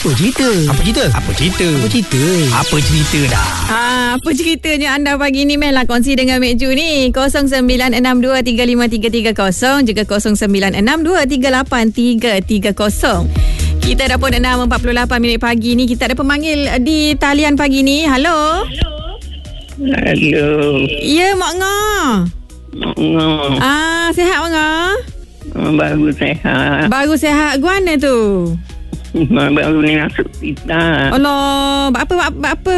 Apa cerita? Apa cerita dah? Apa ceritanya anda pagi ni? Meh lah kongsi dengan Mek Ju ni. 0962353330 juga 0962383330. Kita dah pun 6.48 minit pagi ni. Kita ada pemanggil di talian pagi ni. Halo. Hello. Ya, Mak Ngah. Sihat Mak Ngah? Baru sehat. Baru sehat. Guana tu? Baru ni masuk hospital. Allah, apa?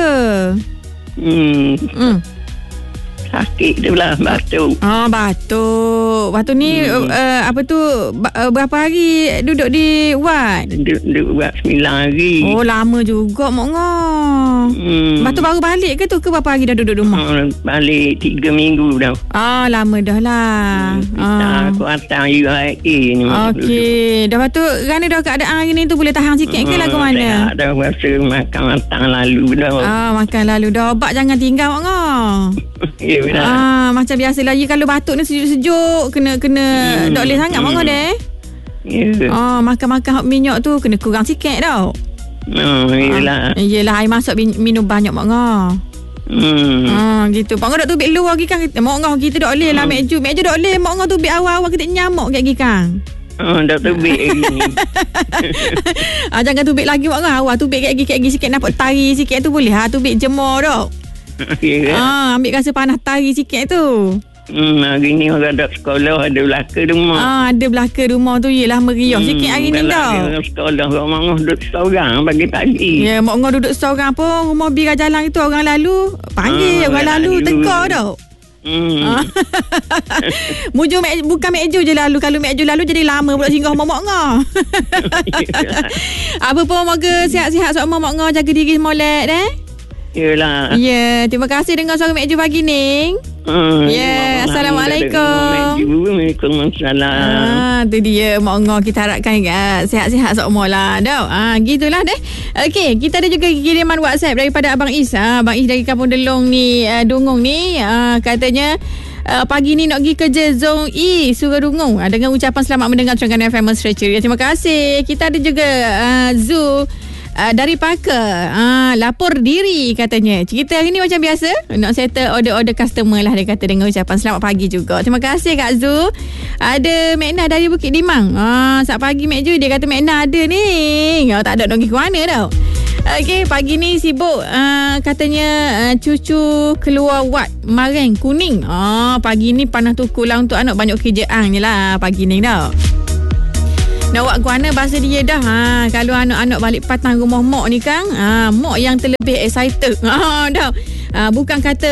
Sakit tu lah, batuk. Batuk. Batuk ni apa tu, berapa hari duduk di ward? Duduk buat 9 hari. Oh, lama juga Mak Ngah. Batuk baru balik ke tu, ke berapa hari dah duduk rumah? Balik 3 minggu dah. Lama dah lah. Aku hantar UIA ni. Okey. Dah batuk, kerana dah keadaan hari ni tu boleh tahan sikit ke lah ke mana? Dah rasa makan lalu dah. Makan lalu dah. Obat jangan tinggal Mak Ngah. Ya benar. Macam biasalah. Ya, kalau batuk ni sejuk-sejuk, kena tak boleh sangat Mak Ngah deh. Ya. Makan-makan hot minyak tu kena kurang sikit tau. Yelah. Yelah, air masak minum banyak Mak Ngah. Gitu. Mak Ngah dok tubik luar lagi kan. Mak Ngah kita dok boleh lah Mek Ju dok boleh. Mak Ngah tubik awal-awal kita nyamuk kat gigi kan. Dah tubik lagi. Jangan tubik lagi Mak Ngah. Awal tubik kat gigi sikit, nampak tari sikit tu boleh. Tubik jemur dok. Ambil rasa panas tari sikit tu. Hari ni orang dah sekolah, ada belaka rumah. Ada belaka rumah tu. Yelah, meriah sikit hari ni tau. Sekolah Mak Ngah duduk seorang pagi-pagi. Ya, Mak Ngah duduk seorang pun. Rumah bira jalan itu orang lalu panggil, orang lalu tegur tau. Muju bukan Mek Ju je lalu. Kalau Mek Ju lalu jadi lama pula singgah Mak Ngah. Apa pun, moga sihat-sihat semua Mak Ngah. Jaga diri molek deh. Yelah. Ya, terima kasih dengar suara Mek Ju pagi ni. Assalamualaikum. Waalaikumsalam. Tu dia Mak Ngah. Kita harapkan sihat-sihat semua lah. Gitulah deh. Okey, kita ada juga kiriman WhatsApp daripada Abang Is. Abang Is dari Kampung Delong ni, Dungong ni, katanya pagi ni nak pergi kerja Zong E Suradungung, dengan ucapan selamat mendengar Terengganu FM Mesra Ceria. Terima kasih. Kita ada juga Zu dari Parker, lapor diri katanya. Cerita hari ni macam biasa, nak settle order customer lah, dia kata, dengan ucapan selamat pagi juga. Terima kasih Kak Zu. Ada Mek Nah dari Bukit Dimang. Saat pagi Mek Ju, dia kata Mek Nah ada ni. Tak ada nak pergi ke mana tau. Okey, pagi ni sibuk, katanya cucu keluar wad Mareng Kuning. Pagi ni panas tukul lah untuk anak, banyak kerjaan je lah pagi ni tau. Nak buat guana bahasa dia dah. Kalau anak-anak balik patang rumah mak ni kan, mak yang terlebih excited. Dah. Bukan kata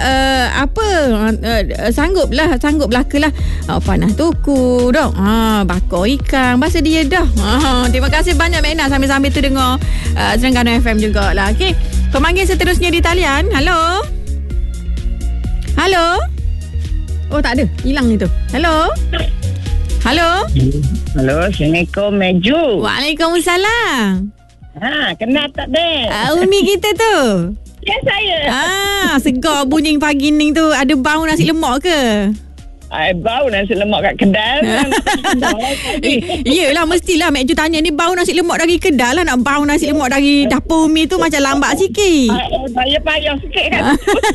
sanggup belaka lah. Panas tuku dah. Bakar ikan bahasa dia dah. Terima kasih banyak Mek Nah, sambil-sambil tu dengar Terengganu FM jugalah. Okey. Pemanggil seterusnya di talian. Halo. Oh, tak ada. Hilang itu. Halo. Halo, Assalamualaikum Mek Ju. Waalaikumsalam. Kenal tak dek? Umi kita tu. Ya, saya. Segar bunyi pagi ni tu. Ada bau nasi lemak ke? Bau nasi lemak kat Kedal. Yelah, mestilah Mek Ju tanya ni, bau nasi lemak dari Kedal lah. Nak bau nasi lemak dari dapur Umi tu macam lambat sikit. Payah sikit kan.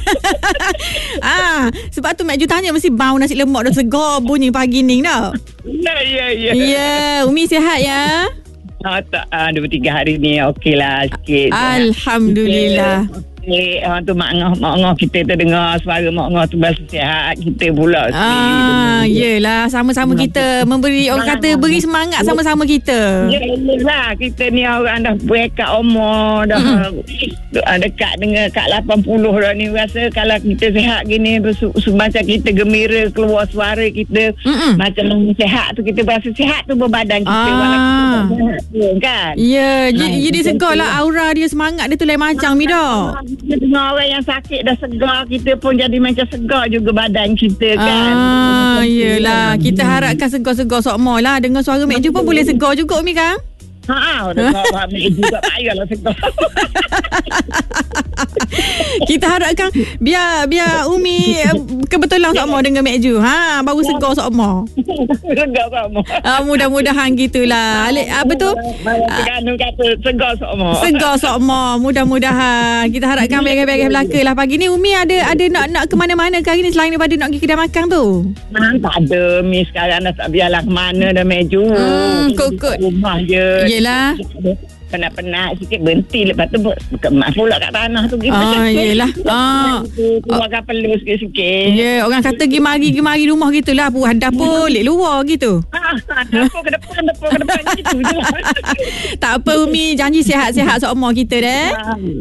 Sebab tu Mek Ju tanya, mesti bau nasi lemak dah segar bunyi pagi ni tau. Ya, Umi sihat ya? Tak, 2-3 hari ni okey lah sikit. Alhamdulillah. Orang tu Mak Ngah kita tu dengar suara Mak Ngah tu berasa sihat, kita pula. Yelah, sama-sama kita memberi, orang kata beri semangat sama-sama kita. Yelah, kita ni orang dah break umur dah dekat dengan kat 80 dah ni. Rasa kalau kita sihat gini, macam kita gembira keluar suara kita, macam sihat tu, kita berasa sihat tu berbadan kita walaupun sihat pun kan. Ya, jadi segar lah, aura dia, semangat dia tu lain macam ni dah. Kita dengar orang yang sakit dah segar, kita pun jadi macam segar juga badan kita kan. Yelah, kita harapkan segar-segar sokmo lah. Dengar suara Mek Ju pun boleh segar juga Umi kan? Dengar Mek Ju tak payahlah segar. Kita harapkan biar Umi kebetulan sokmo dengan Mek Ju. Baru segar sokmo. Segar sokmo. Mudah-mudahan gitulah. Apa tu? Terengganu kata segar sokmo. Segar sokmo. Mudah-mudahan. Kita harapkan beres-beres belaka lah pagi ni. Umi ada nak ke mana-mana ke hari ni selain daripada nak pergi kedai makan tu? Tak ada. Mi sekarang dah tak biarlah ke mana dah Mek Ju. Kot-kot. Rumah je. Yelah. Penat-penat sikit berhenti. Lepas tu kemas pula kat tanah tu. Yelah. Keluarkan perlu sikit-sikit. Ya, orang kata pergi mari rumah gitulah. Dapur lek luar gitu. Dapur ke depan gitu je lah. Tak apa Umi, janji sihat-sihat sokmo kita deh.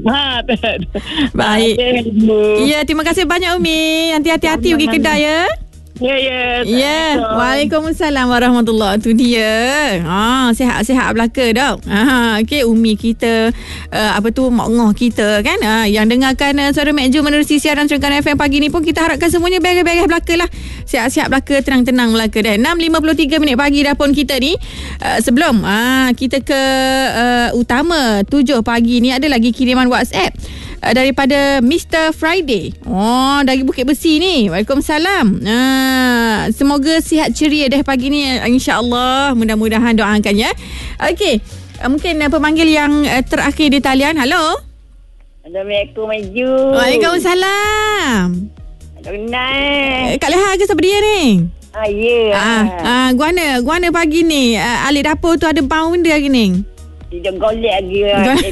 Baik. Ya, terima kasih banyak Umi. Nanti hati-hati pergi kedai ya. Ya. Waalaikumsalam warahmatullahi. Tu dia. Sihat-sihat belaka dah. Okey, Umi kita mak ngoh kita kan. Yang dengarkan suara Mek Ju menerusi siaran Terengganu FM pagi ni pun kita harapkan semuanya beres-beres belaka lah. Sihat-sihat belaka, tenang-tenang belaka dah. 6.53 minit pagi dah pun kita ni. Sebelum kita ke utama 7 pagi ni ada lagi kiriman WhatsApp daripada Mr. Friday. Dari Bukit Besi ni. Waalaikumsalam. Semoga sihat ceria deh pagi ni, insya-Allah. Mudah-mudahan doakan ya. Okey, mungkin pemanggil yang terakhir di talian. Halo. Assalamualaikum Mek Ju. Waalaikumsalam. Kenal. Kak Leha ke siapa dia ni? Ya. Guana pagi ni alik dapur tu ada bau benda hari ni. Dia golek lagi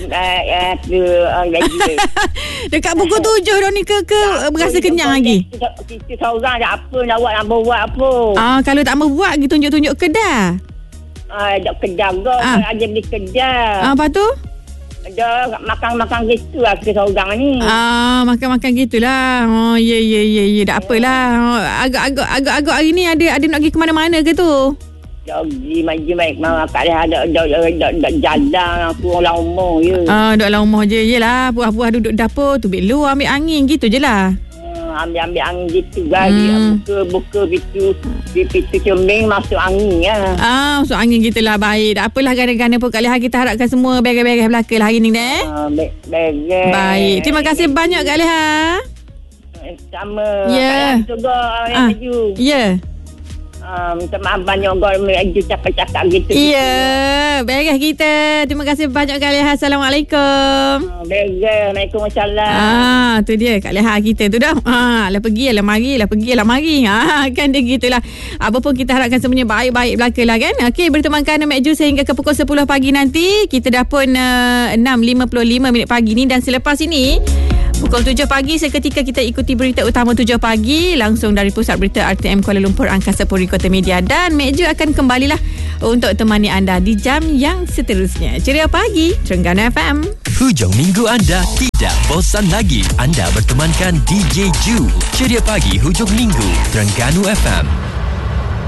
dekat pukul 7 dah ni ke berasa kenyang lagi. Kita seorang ada apa nak buat apa. Kalau tak mau buat pergi tunjuk-tunjuk kedai. Dok kedai ke aja beli kedai. Apa tu? Ada makan-makan gitu lah kita seorang ni. Makan-makan gitulah. Ya. Tak apalah. Agak-agak hari ni ada nak pergi ke mana-mana ke tu? Pergi baik Kak Leha ada jalan aku orang umur je. Duduk dalam rumah je. Yelah, puas-puas duduk dapur tu luar ambil angin gitu je lah. Ambil angin gitu lah. Buka pintu cermin masuk angin lah. Masuk angin gitulah. Baik. Tak apalah gana-gana pun Kak Leha. Kita harapkan semua beres-beres belaka lah hari ni deh. Beres. Baik. Terima kasih banyak Kak Leha. Sama. Ya. Ya. Minta maaf banyak orang cakap-cakap gitu. Ya, beres kita. Terima kasih banyak Kak Leha. Assalamualaikum. Beres. Waalaikumsalam. Tu dia Kak Leha kita tu dah. Lah pergi lah mari, lah pergi lah mari. Kan dia gitulah. Apa pun kita harapkan semuanya baik-baik belaka lah kan. Okey, bertemankan Mek Ju sehingga ke pukul 10 pagi nanti. Kita dah pun 6.55 minit pagi ni. Dan selepas ini pukul 7 pagi seketika kita ikuti berita utama 7 pagi langsung dari Pusat Berita RTM Kuala Lumpur Angkasa Puri Kota Media, dan Mek Ju akan kembalilah untuk temani anda di jam yang seterusnya. Ceria pagi Terengganu FM. Hujung minggu anda tidak bosan lagi. Anda bertemankan DJ Ju. Ceria pagi hujung minggu Terengganu FM.